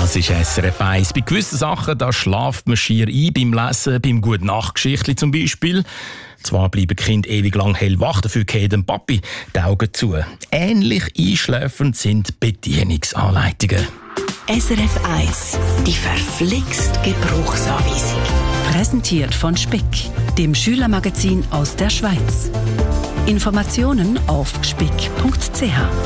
Das ist SRF 1. Bei gewissen Sachen da schlaft man schier ein, beim Lesen, beim Gute-Nacht-Geschichtli zum Beispiel. Zwar bleiben Kinder ewig lang hellwach, dafür gehen dem Papi die Augen zu. Ähnlich einschläfernd sind Bedienungsanleitungen. SRF 1, die verflixt Gebrauchsanweisung. Präsentiert von Speck, dem Schülermagazin aus der Schweiz. Informationen auf speck.ch.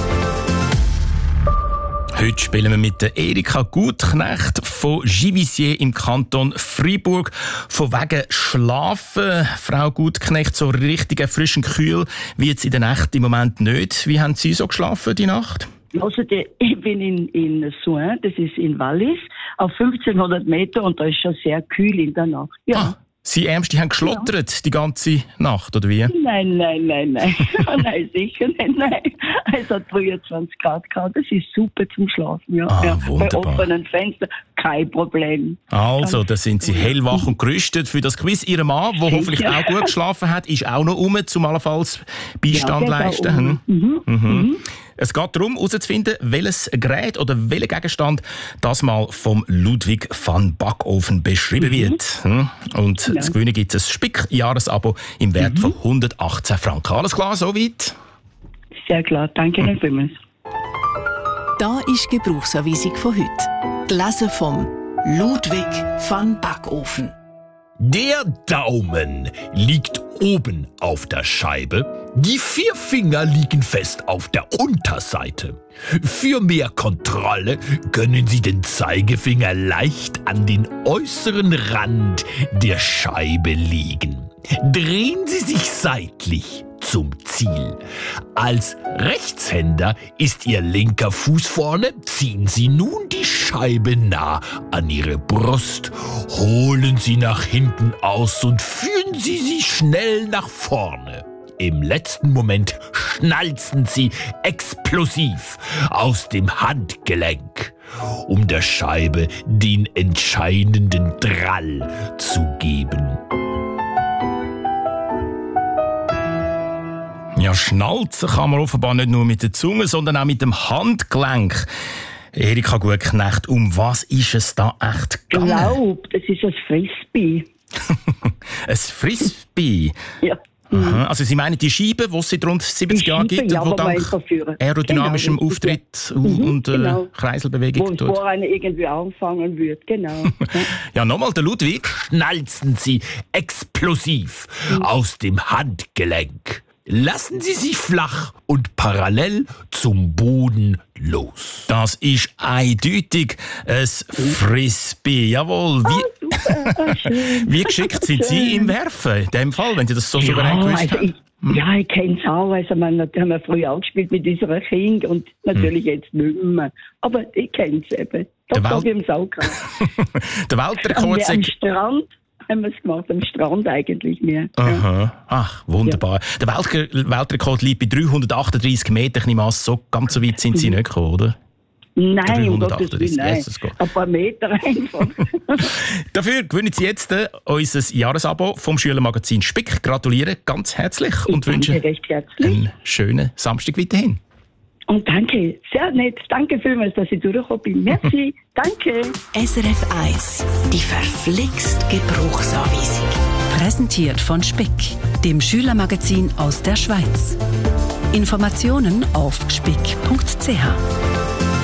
Heute spielen wir mit der Erika Gutknecht von Givisiez im Kanton Freiburg. Von wegen Schlafen, Frau Gutknecht, so richtig frisch und kühl wie jetzt in der Nacht im Moment nicht. Wie haben Sie so geschlafen die Nacht? Also ich bin in Soin, das ist in Wallis, auf 1500 Meter und da ist schon sehr kühl in der Nacht. Ja. Ah, Sie Ärmste haben geschlottert die ganze Nacht, oder wie? Nein. Nein, sicher nicht, nein. Es hat 23 Grad gehabt, das ist super zum Schlafen, ja. Wunderbar. Bei offenen Fenstern, kein Problem. Also, da sind Sie hellwach und gerüstet für das Quiz. Ihr Mann, der hoffentlich auch gut geschlafen hat, ist auch noch zum allenfalls Beistand leisten. Es geht darum, herauszufinden, welches Gerät oder welcher Gegenstand das mal vom Ludwig van Backoven beschrieben wird. Und zu gewinnen gibt es ein Spick-Jahresabo im Wert von 118 Franken. Alles klar, soweit? Sehr klar, danke Ihnen vielmals. Da ist die Gebrauchsanweisung von heute. Gelesen vom Ludwig van Backoven. Der Daumen liegt oben auf der Scheibe, die 4 Finger liegen fest auf der Unterseite. Für mehr Kontrolle können Sie den Zeigefinger leicht an den äußeren Rand der Scheibe legen. Drehen Sie sich seitlich zum Ziel. Als Rechtshänder ist Ihr linker Fuß vorne. Ziehen Sie nun die Scheibe nah an Ihre Brust. Holen Sie nach hinten aus und führen Sie sie schnell nach vorne. Im letzten Moment schnalzen Sie explosiv aus dem Handgelenk, um der Scheibe den entscheidenden Drall zu geben. Ja, schnalzen kann man offenbar nicht nur mit der Zunge, sondern auch mit dem Handgelenk. Erika Gutknecht, um was ist es da echt gegangen? Ich glaube, das ist ein Frisbee. Ein Frisbee? Ja. Aha. Also Sie meinen die Scheibe, die es seit rund 70 Jahren gibt, ja, die dank aerodynamischem Auftritt und Kreiselbewegung wo tut? Wo einer irgendwie anfangen wird, genau. Ja, nochmal, der Ludwig. Schnalzen Sie explosiv aus dem Handgelenk. Lassen Sie sich flach und parallel zum Boden los. Das ist eindeutig ein Frisbee. Jawohl. Wie geschickt sind Sie im Werfen in dem Fall, wenn Sie das so souverän gewusst haben? Ich kenne es auch. Also, haben wir früher auch gespielt mit unserer Kind und natürlich jetzt nicht mehr. Aber ich kenne es eben. Das habe ich im Sau gehabt. Der Weltrekord am Strand haben wir es gemacht, am Strand eigentlich mehr. Aha. Ach, wunderbar. Ja. Der Weltrekord liegt bei 338 Metern. Ich nehme an, so ganz so weit sind Sie nicht gekommen, oder? Nein, um Gottes Willen, nein. Ein paar Meter einfach. Dafür gewinnen Sie jetzt unser Jahresabo vom Schülermagazin Spick. Gratuliere ganz herzlich und wünsche einen schönen Samstag weiterhin. Und danke, sehr nett. Danke vielmals, dass ich durchgekommen bin. Merci, danke. SRF 1, die verflixt Gebrauchsanweisung. Präsentiert von Speck, dem Schülermagazin aus der Schweiz. Informationen auf speck.ch.